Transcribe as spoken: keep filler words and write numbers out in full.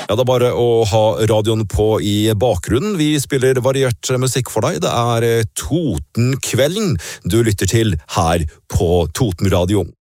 Ja, det er bare å ha radioen på i bakgrunnen. Vi spiller variert musikk for deg. Det er Totenkvelden du lytter til her på Toten Radio.